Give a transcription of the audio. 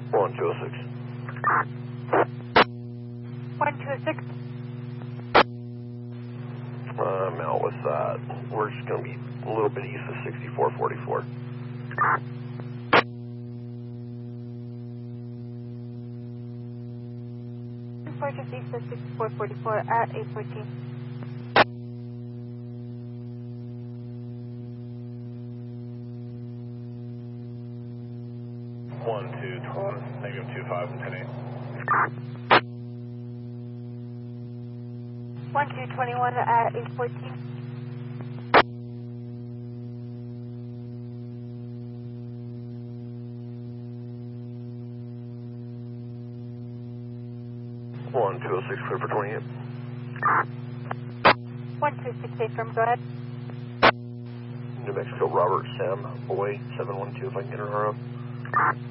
1206. 1206. I'm out with that. We're just going to be a little bit east of 6444. Just east of 6444 at 814. -25 and 10-8. 1221 at 814. One 206, clear for 28. 1268 from, go ahead. New Mexico, Robert Sam, away 712, if I can get her up.